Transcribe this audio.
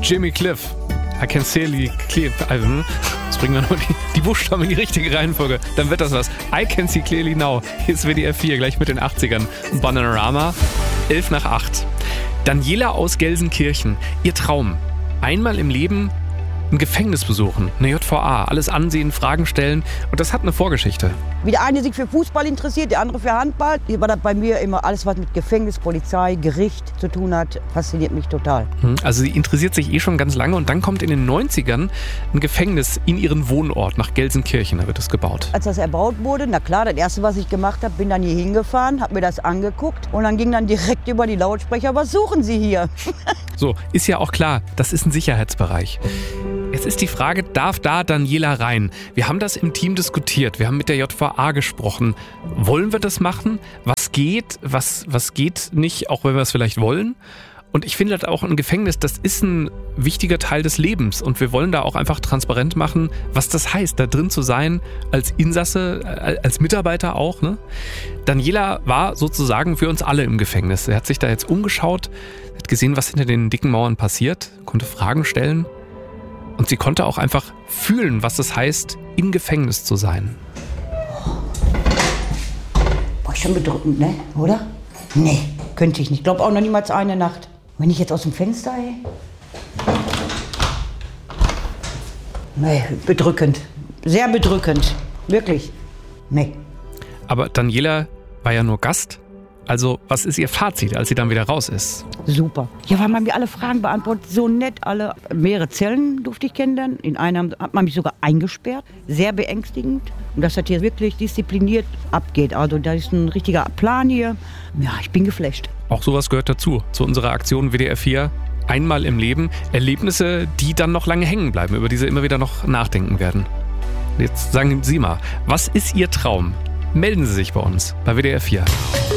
Jimmy Cliff. I can see clearly. Also, jetzt bringen wir nur die Buchstaben in die richtige Reihenfolge. Dann wird das was. I can see clearly now. Hier ist WDR 4, gleich mit den 80ern. Bananarama, 7:55. Daniela aus Gelsenkirchen. Ihr Traum. Einmal im Leben ein Gefängnis besuchen, eine JVA, alles ansehen, Fragen stellen. Und das hat eine Vorgeschichte. Wie der eine sich für Fußball interessiert, der andere für Handball, war das bei mir immer alles, was mit Gefängnis, Polizei, Gericht zu tun hat, fasziniert mich total. Also sie interessiert sich schon ganz lange und dann kommt in den 90ern ein Gefängnis in ihren Wohnort nach Gelsenkirchen, da wird es gebaut. Als das erbaut wurde, na klar, das erste, was ich gemacht habe, bin dann hier hingefahren, habe mir das angeguckt und dann ging dann direkt über die Lautsprecher, was suchen Sie hier? So, ist ja auch klar, das ist ein Sicherheitsbereich. Jetzt ist die Frage, darf da Daniela rein? Wir haben das im Team diskutiert, wir haben mit der JVA gesprochen. Wollen wir das machen? Was geht, was geht nicht, auch wenn wir es vielleicht wollen? Und ich finde das auch ein Gefängnis, das ist ein wichtiger Teil des Lebens. Und wir wollen da auch einfach transparent machen, was das heißt, da drin zu sein, als Insasse, als Mitarbeiter auch. Ne? Daniela war sozusagen für uns alle im Gefängnis. Er hat sich da jetzt umgeschaut, hat gesehen, was hinter den dicken Mauern passiert, konnte Fragen stellen. Und sie konnte auch einfach fühlen, was es heißt, im Gefängnis zu sein. Boah, schon bedrückend, ne? Oder? Nee, könnte ich nicht. Ich glaube auch noch niemals eine Nacht. Wenn ich jetzt aus dem Fenster, ey. Nee, bedrückend. Sehr bedrückend. Wirklich. Nee. Aber Daniela war ja nur Gast. Also, was ist ihr Fazit, als sie dann wieder raus ist? Super. Ja, weil man mir alle Fragen beantwortet. So nett alle. Mehrere Zellen durfte ich kennenlernen. In einer hat man mich sogar eingesperrt. Sehr beängstigend. Und dass das hier wirklich diszipliniert abgeht. Also, da ist ein richtiger Plan hier. Ja, ich bin geflasht. Auch sowas gehört dazu, zu unserer Aktion WDR 4. Einmal im Leben. Erlebnisse, die dann noch lange hängen bleiben, über die Sie immer wieder noch nachdenken werden. Jetzt sagen Sie mal, was ist Ihr Traum? Melden Sie sich bei uns bei WDR 4.